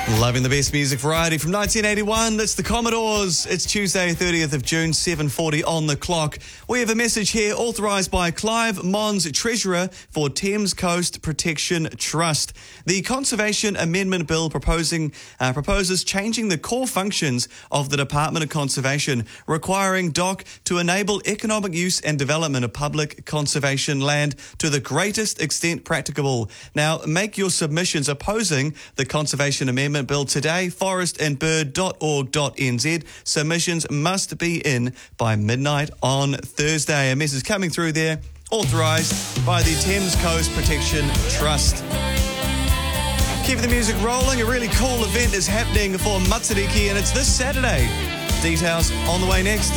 Loving the best music variety from 1981. That's the Commodores. It's Tuesday, 30th of June, 7:40 on the clock. We have a message here authorised by Clive Mons, Treasurer for Thames Coast Protection Trust. The Conservation Amendment Bill proposes changing the core functions of the Department of Conservation, requiring DOC to enable economic use and development of public conservation land to the greatest extent practicable. Now, make your submissions opposing the Conservation Amendment Bill today, forestandbird.org.nz. Submissions must be in by midnight on Thursday. A message coming through there, authorised by the Thames Coast Protection Trust. Keep the music rolling. A really cool event is happening for Matariki, and it's this Saturday. Details on the way next.